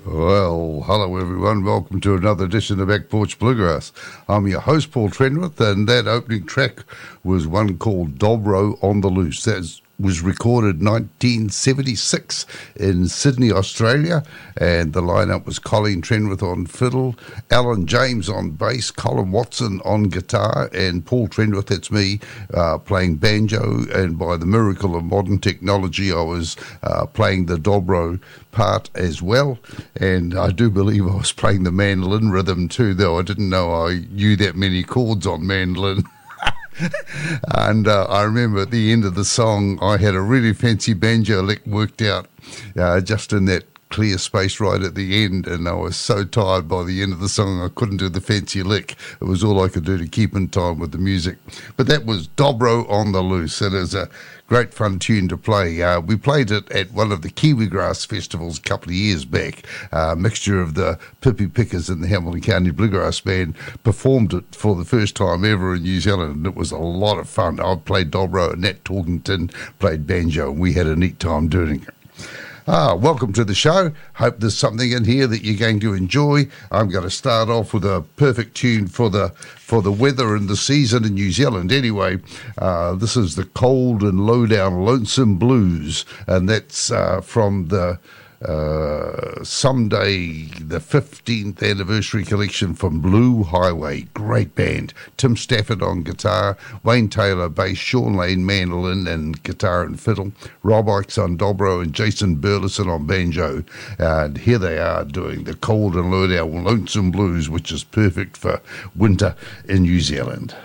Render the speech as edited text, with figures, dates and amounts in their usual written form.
Well, hello everyone. Welcome to another edition of Back Porch Bluegrass. I'm your host, Paul Trenwith, and that opening track was one called Dobro on the Loose. That was recorded 1976 in Sydney, Australia, and the lineup was Colleen Trenwith on fiddle, Alan James on bass, Colin Watson on guitar, and Paul Trenwith, that's me, playing banjo. And by the miracle of modern technology, I was playing the dobro part as well, and I do believe I was playing the mandolin rhythm too, though I didn't know I knew that many chords on mandolin. And I remember at the end of the song, I had a really fancy banjo lick worked out just in that clear space right at the end, and I was so tired by the end of the song I couldn't do the fancy lick. It was all I could do to keep in time with the music. But that was Dobro on the Loose. It is a great fun tune to play. We played it at one of the Kiwigrass festivals a couple of years back. A mixture of the Pippi Pickers and the Hamilton County Bluegrass Band performed it for the first time ever in New Zealand, and it was a lot of fun. I played dobro, and Nat Torkington played banjo, and we had a neat time doing it. Welcome to the show. Hope there's something in here that you're going to enjoy. I'm going to start off with a perfect tune for the weather and the season in New Zealand. Anyway, this is the Cold and Lowdown Lonesome Blues, and that's from the Someday, the 15th anniversary collection from Blue Highway. Great band. Tim Stafford on guitar, Wayne Taylor bass, Sean Lane mandolin and guitar and fiddle, Rob Ikes on dobro, and Jason Burleson on banjo. And here they are doing the Cold and Lowdown Lonesome Blues, which is perfect for winter in New Zealand.